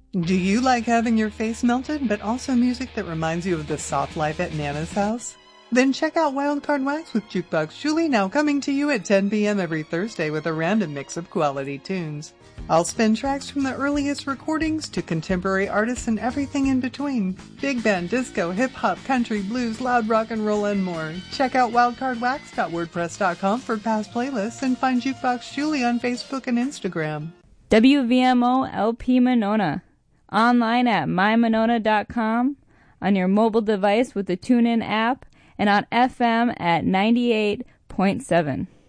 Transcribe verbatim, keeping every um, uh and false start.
Do you like having your face melted, but also music that reminds you of the soft life at Nana's house? Then check out Wildcard Wax with Jukebox Julie, now coming to you at ten p.m. every Thursday with a random mix of quality tunes. I'll spin tracks from the earliest recordings to contemporary artists and everything in between. Big band, disco, hip-hop, country, blues, loud rock and roll, and more. Check out wildcard wax dot wordpress dot com for past playlists and find Jukebox Julie on Facebook and Instagram. W V M O L P Monona. Online at my monona dot com, on your mobile device with the TuneIn app, and on F M at ninety-eight point seven.